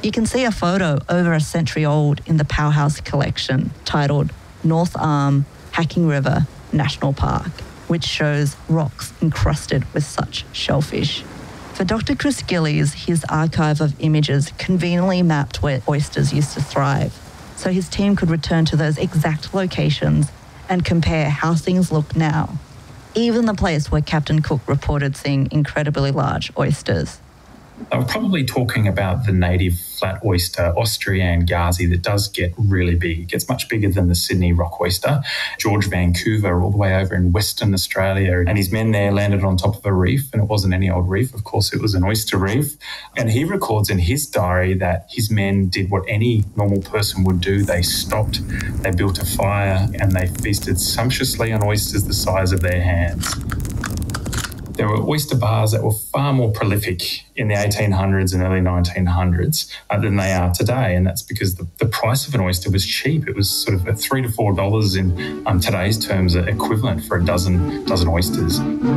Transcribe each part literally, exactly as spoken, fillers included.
You can see a photo over a century old in the Powerhouse collection titled North Arm Hacking River National Park, which shows rocks encrusted with such shellfish. For Doctor Chris Gillies, his archive of images conveniently mapped where oysters used to thrive, so his team could return to those exact locations and compare how things look now, even the place where Captain Cook reported seeing incredibly large oysters. They were probably talking about the native flat oyster, Austrian gazi, that does get really big. It gets much bigger than the Sydney rock oyster. George Vancouver, all the way over in Western Australia, and his men there landed on top of a reef, and it wasn't any old reef. Of course, it was an oyster reef. And he records in his diary that his men did what any normal person would do. They stopped, they built a fire, and they feasted sumptuously on oysters the size of their hands. There were oyster bars that were far more prolific in the eighteen hundreds and early nineteen hundreds uh, than they are today, and that's because the, the price of an oyster was cheap. It was sort of a three to four dollars in um, today's terms, equivalent for a dozen dozen oysters.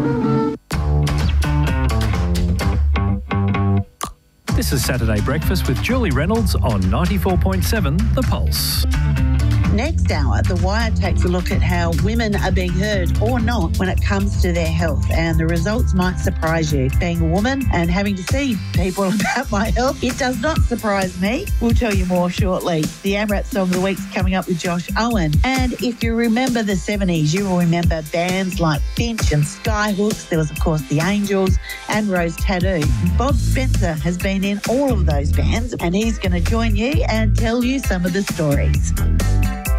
This is Saturday Breakfast with Julie Reynolds on ninety-four point seven The Pulse. Next hour, The Wire takes a look at how women are being heard or not when it comes to their health, and the results might surprise you. Being a woman and having to see people about my health, it does not surprise me. We'll tell you more shortly. The Amrat Song of the Week's coming up with Josh Owen. And if you remember the seventies, you will remember bands like Finch and Skyhooks. There was, of course, The Angels and Rose Tattoo. Bob Spencer has been in all of those bands, and he's going to join you and tell you some of the stories.